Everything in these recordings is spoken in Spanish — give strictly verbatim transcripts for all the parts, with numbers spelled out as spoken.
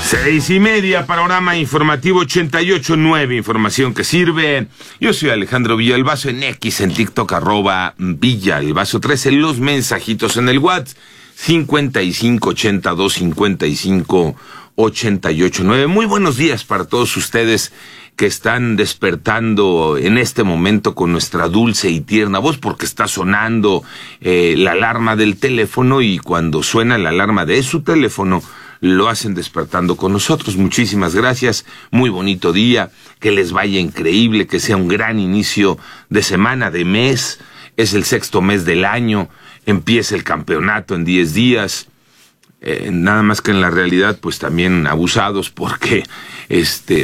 Seis y media, panorama informativo ochenta y ocho nueve, información que sirve. Yo soy Alejandro Villalbazo en X, en TikTok, arroba Villalbazo trece, los mensajitos en el WhatsApp, cincuenta y cinco ochenta y dos cincuenta y cinco ochenta y ocho nueve. Muy buenos días para todos ustedes que están despertando en este momento con nuestra dulce y tierna voz, porque está sonando eh, la alarma del teléfono, y cuando suena la alarma de su teléfono, lo hacen despertando con nosotros. Muchísimas gracias, muy bonito día, que les vaya increíble, que sea un gran inicio de semana, de mes. Es el sexto mes del año, empieza el campeonato en diez días, eh, nada más que en la realidad pues también abusados, porque este...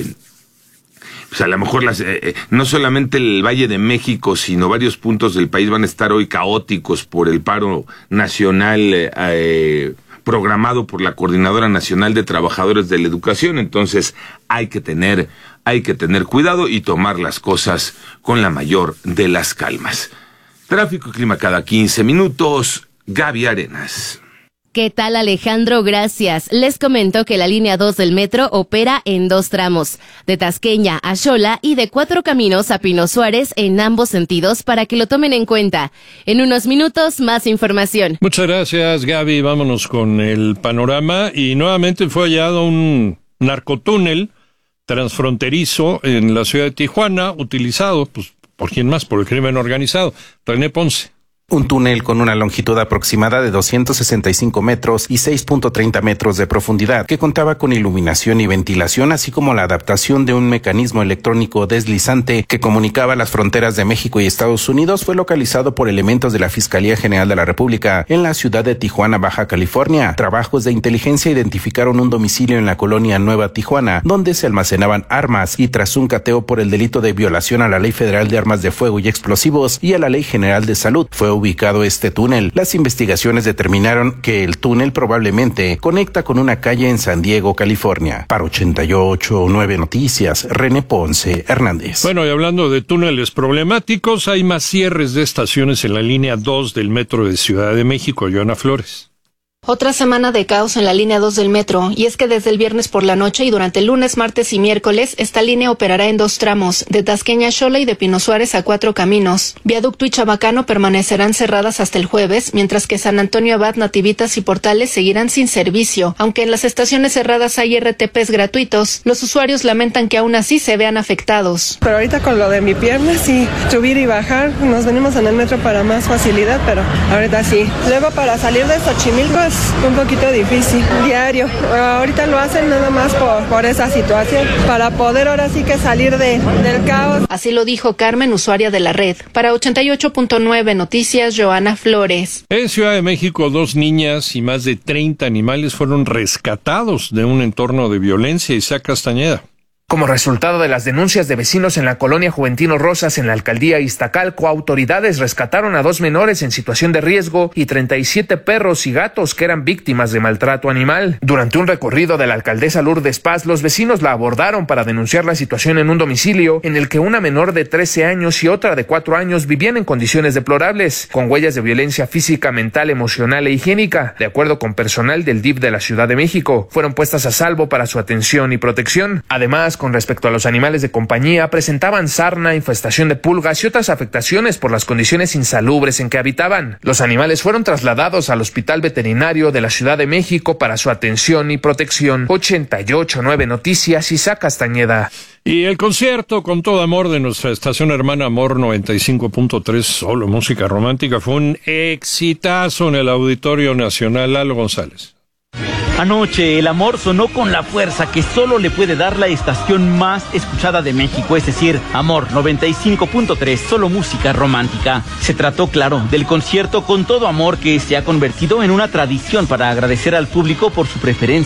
pues a lo mejor las, eh, no solamente el Valle de México, sino varios puntos del país van a estar hoy caóticos por el paro nacional eh, eh, programado por la Coordinadora Nacional de Trabajadores de la Educación. Entonces hay que tener, hay que tener cuidado y tomar las cosas con la mayor de las calmas. Tráfico y clima cada quince minutos. Gaby Arenas. ¿Qué tal, Alejandro? Gracias. Les comento que la línea dos del metro opera en dos tramos, de Tasqueña a Xola y de Cuatro Caminos a Pino Suárez en ambos sentidos, para que lo tomen en cuenta. En unos minutos, más información. Muchas gracias, Gaby. Vámonos con el panorama. Y nuevamente fue hallado un narcotúnel transfronterizo en la ciudad de Tijuana, utilizado, pues, ¿por quién más? Por el crimen organizado. René Ponce. Un túnel con una longitud aproximada de doscientos sesenta y cinco metros y seis punto treinta metros de profundidad, que contaba con iluminación y ventilación, así como la adaptación de un mecanismo electrónico deslizante que comunicaba las fronteras de México y Estados Unidos, fue localizado por elementos de la Fiscalía General de la República en la ciudad de Tijuana, Baja California. Trabajos de inteligencia identificaron un domicilio en la colonia Nueva Tijuana, donde se almacenaban armas, y tras un cateo por el delito de violación a la Ley Federal de Armas de Fuego y Explosivos y a la Ley General de Salud, fue ubicado este túnel. Las investigaciones determinaron que el túnel probablemente conecta con una calle en San Diego, California. Para ochenta y ocho nueve Noticias, René Ponce Hernández. Bueno, y hablando de túneles problemáticos, hay más cierres de estaciones en la línea dos del metro de Ciudad de México. Joana Flores. Otra semana de caos en la línea dos del metro, y es que desde el viernes por la noche y durante el lunes, martes y miércoles, esta línea operará en dos tramos, de Tasqueña a Xola y de Pino Suárez a Cuatro Caminos. Viaducto y Chabacano permanecerán cerradas hasta el jueves, mientras que San Antonio Abad, Nativitas y Portales seguirán sin servicio. Aunque en las estaciones cerradas hay R T Ps gratuitos, los usuarios lamentan que aún así se vean afectados. Pero ahorita con lo de mi pierna, sí, subir y bajar, nos venimos en el metro para más facilidad, pero ahorita sí. Luego para salir de Xochimilco es un poquito difícil, diario. Ahorita lo hacen nada más por, por esa situación, para poder ahora sí que salir de, del caos. Así lo dijo Carmen, usuaria de la red. Para ochenta y ocho punto nueve Noticias, Joana Flores. En Ciudad de México, dos niñas y más de treinta animales fueron rescatados de un entorno de violencia. Isaac Castañeda. Como resultado de las denuncias de vecinos en la colonia Juventino Rosas en la alcaldía Iztacalco, autoridades rescataron a dos menores en situación de riesgo y treinta y siete perros y gatos que eran víctimas de maltrato animal. Durante un recorrido de la alcaldesa Lourdes Paz, los vecinos la abordaron para denunciar la situación en un domicilio en el que una menor de trece años y otra de cuatro años vivían en condiciones deplorables, con huellas de violencia física, mental, emocional e higiénica. De acuerdo con personal del D I F de la Ciudad de México, fueron puestas a salvo para su atención y protección. Además, con respecto a los animales de compañía, presentaban sarna, infestación de pulgas y otras afectaciones por las condiciones insalubres en que habitaban. Los animales fueron trasladados al Hospital Veterinario de la Ciudad de México para su atención y protección. ochenta y ocho nueve Noticias, Isaac Castañeda. Y el concierto Con Todo Amor de nuestra estación hermana Amor noventa y cinco punto tres, solo música romántica, fue un exitazo en el Auditorio Nacional. Lalo González. Anoche el amor sonó con la fuerza que solo le puede dar la estación más escuchada de México, es decir, Amor noventa y cinco punto tres, solo música romántica. Se trató, claro, del concierto Con Todo Amor, que se ha convertido en una tradición para agradecer al público por su preferencia